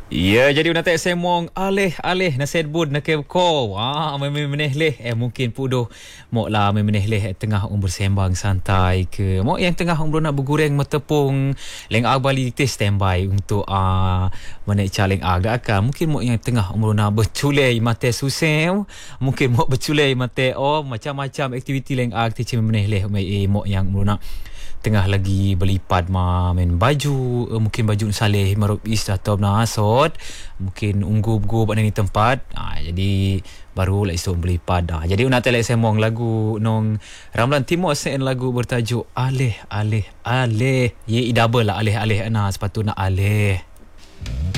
Ya, jadi nak semong alih-alih nasihat bud nak ko. Meneh leh mungkin pudoh mok lah meneh leh tengah umur sembang santai ke. Mok yang tengah umur nak bergureng matepung leng bali standby untuk menek caleng agak akan. Mungkin mok yang tengah umur nak berculai mate susah. Mungkin mok berculai mate macam-macam aktiviti leng ti meneh leh mok yang umur nak tengah lagi berlipat main baju, mungkin baju saleh marup is atau nasot, mungkin unggup-gup ni tempat. Jadi baru lah isu berlipat dah. Jadi nak telek semong lagu nong Ramlan Timur sen lagu bertajuk Alih. Ye double lah alih-alih ana sepatutnya alih.